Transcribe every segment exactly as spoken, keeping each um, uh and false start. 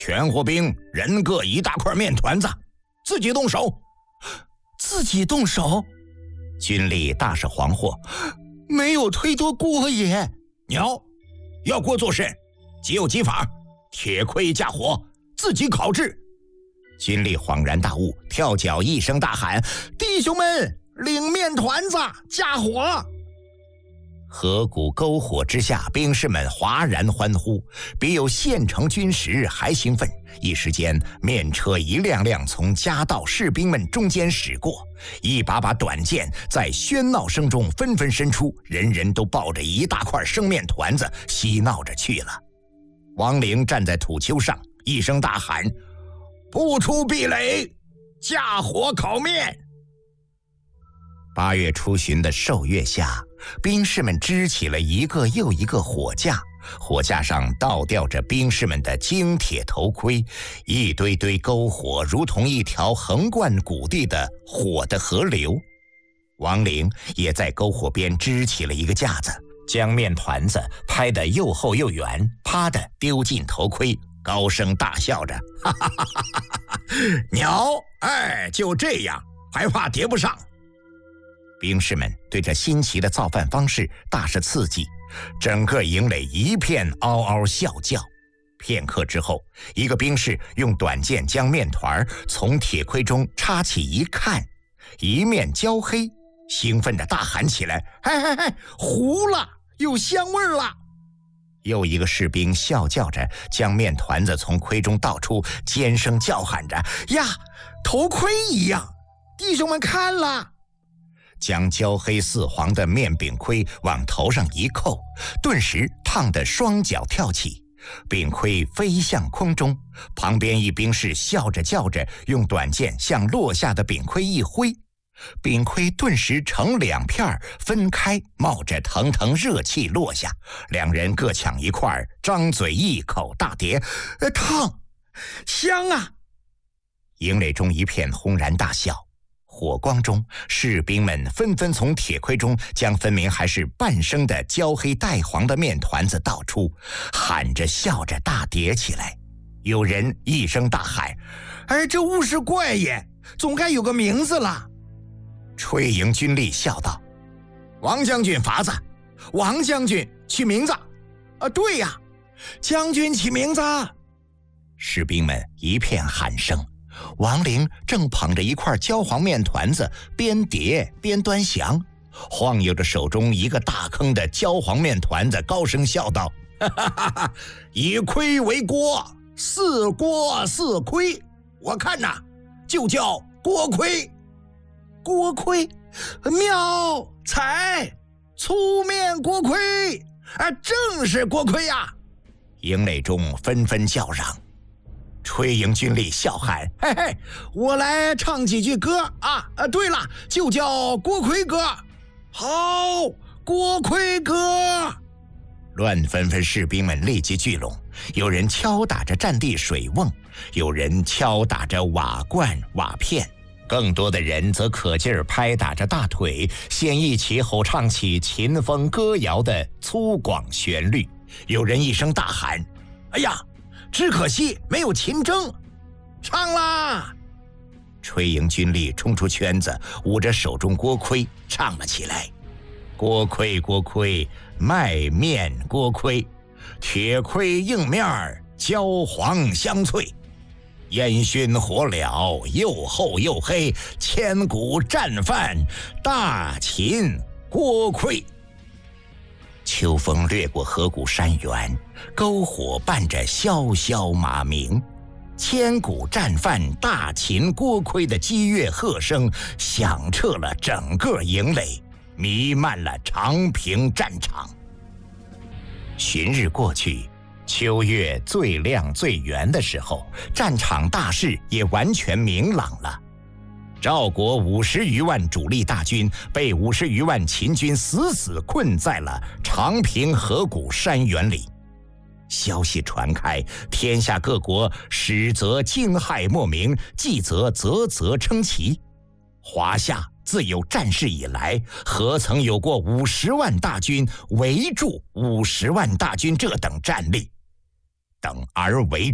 全伙兵人各一大块面团子，自己动手。 自己动手？ 军吏大是惶惑， 没有推脱锅也。 鸟，要锅做甚？即有即法，铁盔架火，自己烤制。军吏恍然大悟，跳脚一声大喊：弟兄们，领面团子，架火！河谷篝火之下，兵士们哗然欢呼，比有县城军时还兴奋。一时间，面车一辆辆从夹道士兵们中间驶过，一把把短剑在喧闹声中纷纷伸出，人人都抱着一大块生面团子嬉闹着去了。王陵站在土丘上，一声大喊：不出壁垒，架火烤面！八月初旬的朔月下，兵士们支起了一个又一个火架，火架上倒吊着兵士们的精铁头盔，一堆堆篝火如同一条横贯谷地的火的河流。王陵也在篝火边支起了一个架子，将面团子拍得又厚又圆，啪地丢进头盔，高声大笑着：哈哈哈哈哈！鸟，哎，就这样，还怕叠不上？兵士们对这新奇的造饭方式大是刺激，整个营垒一片嗷嗷笑叫。片刻之后，一个兵士用短剑将面团从铁盔中插起一看，一面焦黑，兴奋地大喊起来：嘿嘿嘿，糊了，有香味了！又一个士兵笑叫着将面团子从盔中倒出，尖声叫喊着：呀，头盔一样！弟兄们看了！将焦黑似黄的面饼盔往头上一扣，顿时烫得双脚跳起，饼盔飞向空中。旁边一兵士笑着叫着，用短剑向落下的饼盔一挥，饼盔顿时成两片分开，冒着腾腾热气落下。两人各抢一块，张嘴一口大碟，呃，烫，香啊！营垒中一片轰然大笑。火光中，士兵们纷纷从铁盔中将分明还是半生的焦黑带黄的面团子倒出，喊着笑着大叠起来。有人一声大喊：哎，这物是怪也，总该有个名字了。炊营军吏笑道：王将军法子，王将军取名字。啊，对呀，将军起名字。士兵们一片喊声。王陵正捧着一块焦黄面团子，边叠边端详，晃悠着手中一个大坑的焦黄面团子，高声笑道：哈哈哈哈，以盔为锅，似锅似盔，我看呐，就叫锅盔。锅盔，妙才，粗面锅盔，啊，正是锅盔呀！营垒中纷纷叫嚷。炊营军吏笑喊：嘿嘿，我来唱几句歌啊！啊，对了，就叫锅盔歌。好，锅盔歌！乱纷纷士兵们立即聚拢，有人敲打着战地水瓮，有人敲打着瓦罐瓦片，更多的人则可劲儿拍打着大腿，先一起吼唱起秦风歌谣的粗犷旋律。有人一声大喊：哎呀，只可惜没有秦筝，唱啦！炊营军吏冲出圈子，捂着手中锅盔唱了起来：锅盔锅盔，麦面锅盔，铁盔硬面焦黄香脆，烟熏火燎又厚又黑，千古战犯大秦锅盔。秋风掠过河谷山原，篝火伴着萧萧马鸣，千古战犯大秦锅盔的激越喝声响彻了整个营垒，弥漫了长平战场。旬日过去，秋月最亮最圆的时候，战场大势也完全明朗了。赵国五十余万主力大军被五十余万秦军死死困在了长平河谷山原里。消息传开，天下各国始则惊骇莫名，继则啧啧称奇。华夏自有战事以来，何曾有过五十万大军围住五十万大军这等战力？等而为之，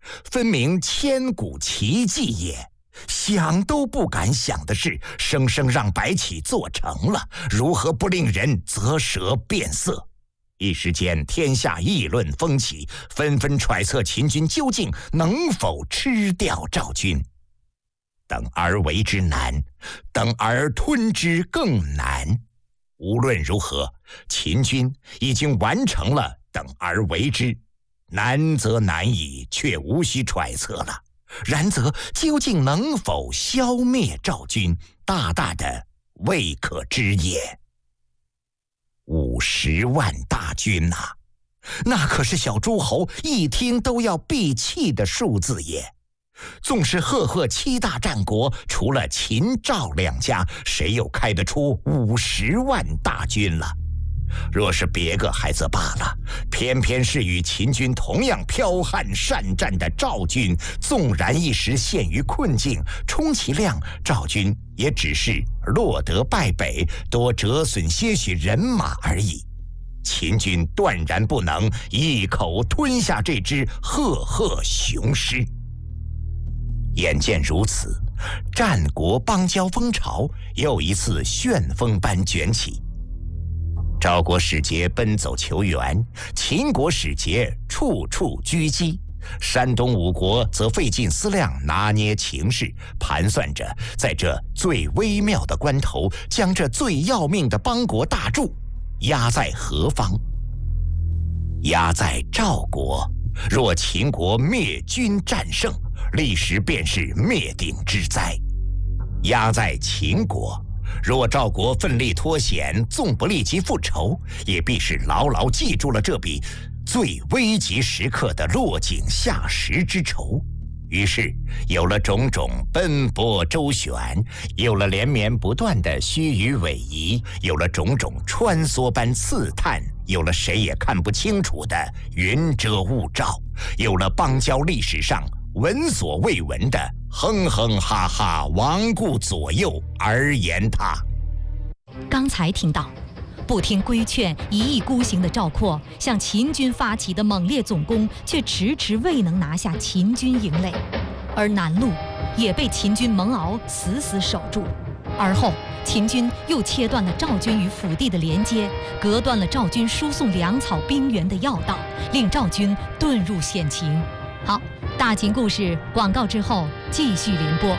分明千古奇迹也。想都不敢想的事，生生让白起做成了，如何不令人啧舌变色？一时间，天下议论风起，纷纷揣测秦军究竟能否吃掉赵军。等而为之难，等而吞之更难。无论如何，秦军已经完成了等而为之，难则难矣，却无需揣测了。然则究竟能否消灭赵军，大大的未可知也。五十万大军呐、啊，那可是小诸侯一听都要闭气的数字也。纵是赫赫七大战国，除了秦赵两家，谁又开得出五十万大军了？若是别个还则罢了，偏偏是与秦军同样剽悍善战的赵军，纵然一时陷于困境，充其量赵军也只是落得败北，多折损些许人马而已。秦军断然不能一口吞下这只赫赫雄狮。眼见如此，战国邦交风潮又一次旋风般卷起。赵国使节奔走求援，秦国使节处处狙击，山东五国则费尽思量拿捏情势，盘算着在这最微妙的关头，将这最要命的邦国大柱压在何方？压在赵国。若秦国灭军战胜，立时便是灭顶之灾；压在秦国，若赵国奋力脱险，纵不立即复仇，也必是牢牢记住了这笔最危急时刻的落井下石之仇。于是有了种种奔波周旋，有了连绵不断的虚与委蛇，有了种种穿梭般刺探，有了谁也看不清楚的云遮雾罩，有了邦交历史上闻所未闻的哼哼哈哈罔顾左右而言他。 刚才听到不听规劝，一意孤行的赵括向秦军发起的猛烈总攻，却迟迟未能拿下秦军营垒，而南路也被秦军蒙骜死死守住。而后秦军又切断了赵军与腹地的连接，隔断了赵军输送粮草兵源的要道，令赵军遁入险情。好，大秦故事广告之后继续连播。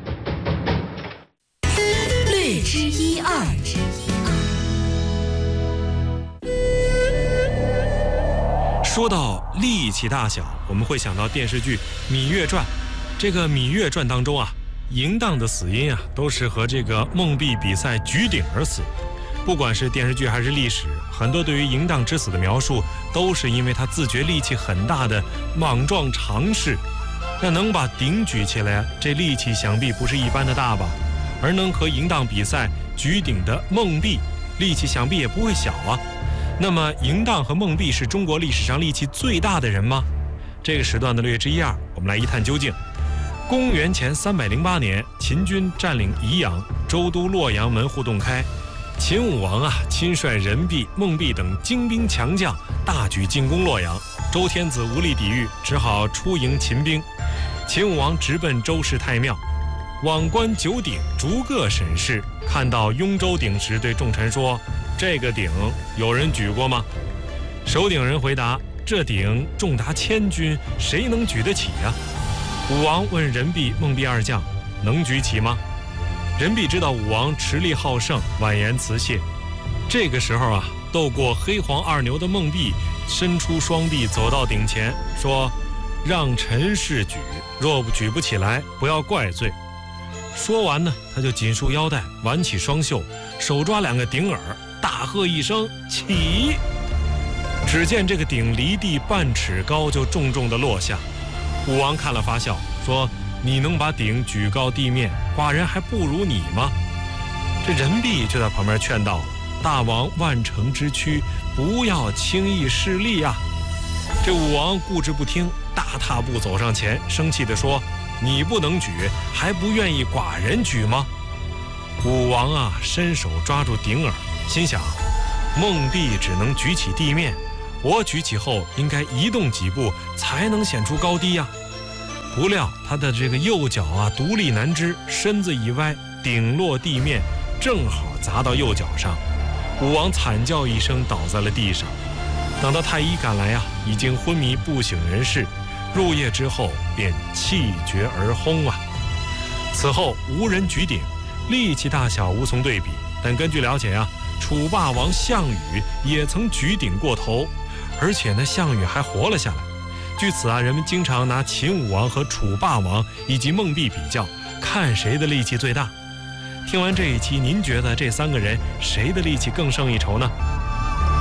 略知一二。 说到力气大小，我们会想到电视剧《芈月传》。这个《芈月传》当中啊，嬴荡的死因啊，都是和这个梦璧比赛举鼎而死。不管是电视剧还是历史，很多对于嬴荡之死的描述，都是因为他自觉力气很大的莽撞常士。那能把鼎举起来，这力气想必不是一般的大吧？而能和嬴荡比赛举鼎的梦璧，力气想必也不会小啊。那么嬴荡和梦璧是中国历史上力气最大的人吗？这个时段的略知一二，我们来一探究竟。公元前三百零八年，秦军占领宜阳，州都洛阳门户洞开。秦武王啊，亲率任弼、孟璧等精兵强将，大举进攻洛阳。周天子无力抵御，只好出迎秦兵。秦武王直奔周氏太庙，往观九鼎，逐个审视。看到雍州鼎时，对众臣说：“这个鼎有人举过吗？”守鼎人回答：“这鼎重达千钧，谁能举得起呀？”武王问任弼、孟璧二将：“能举起吗？”任弼知道武王持力好胜，婉言辞谢。这个时候啊，斗过黑黄二牛的孟璧伸出双臂走到鼎前，说：“让臣试举，若不举不起来，不要怪罪。”说完呢，他就紧束腰带，挽起双袖，手抓两个鼎耳，大喝一声：“起！”只见这个鼎离地半尺高，就重重地落下。武王看了发笑，说：“你能把鼎举高地面，寡人还不如你吗？”这任弼就在旁边劝道：“大王万乘之躯，不要轻易失力啊！”这武王固执不听，大踏步走上前，生气地说：“你不能举，还不愿意寡人举吗？”武王啊，伸手抓住鼎耳，心想：孟璧只能举起地面，我举起后应该移动几步才能显出高低呀、啊。 不料他的这个右脚啊独立难支，身子一歪，顶落地面，正好砸到右脚上。武王惨叫一声，倒在了地上。等到太医赶来啊，已经昏迷不省人事。入夜之后便气绝而轰啊。此后无人举鼎，力气大小无从对比。但根据了解啊，楚霸王项羽也曾举鼎过头，而且呢，项羽还活了下来。据此啊，人们经常拿秦武王和楚霸王以及孟壁比较，看谁的力气最大。听完这一期，您觉得这三个人谁的力气更胜一筹呢？